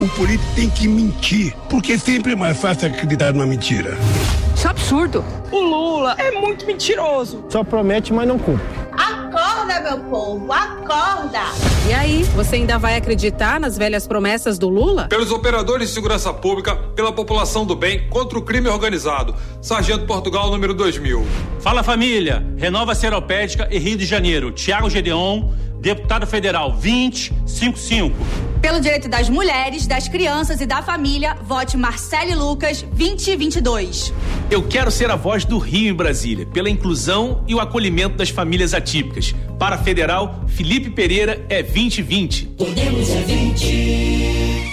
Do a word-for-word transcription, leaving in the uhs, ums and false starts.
O político tem que mentir, porque sempre é mais fácil acreditar numa mentira. Isso é absurdo. O Lula é muito mentiroso. Só promete, mas não cumpre. Acorda, meu povo, acorda! E aí, você ainda vai acreditar nas velhas promessas do Lula? Pelos operadores de segurança pública, pela população do bem, contra o crime organizado. Sargento Portugal, número dois mil. Fala, família. Renova Seropédica e Rio de Janeiro. Tiago Gedeon, deputado federal, vinte cinquenta e cinco. Pelo direito das mulheres, das crianças e da família, vote Marcele Lucas, vinte vinte e dois. Eu quero ser a voz do Rio em Brasília, pela inclusão e o acolhimento das famílias atípicas. Para a federal, Felipe Pereira é vinte vinte. Podemos é vinte.